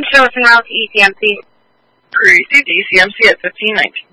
show us around to ECMC. Received ECMC at 1519.